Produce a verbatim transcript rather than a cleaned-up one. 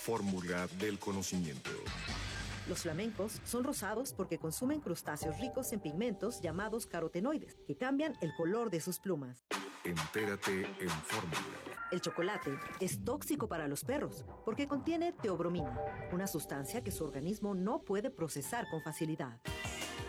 fórmula del conocimiento. Los flamencos son rosados porque consumen crustáceos ricos en pigmentos llamados carotenoides, que cambian el color de sus plumas. Entérate en Fórmula. El chocolate es tóxico para los perros porque contiene teobromina, una sustancia que su organismo no puede procesar con facilidad.